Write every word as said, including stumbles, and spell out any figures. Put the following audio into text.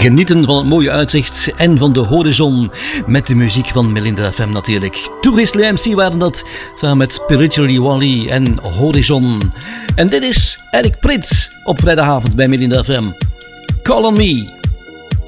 genieten van het mooie uitzicht en van de horizon met de muziek van Melinda F M natuurlijk. Tourist M C waren dat, samen met Spiritually Wally en Horizon. En dit is Eric Prits op vrijdagavond bij Melinda F M. Call on Me.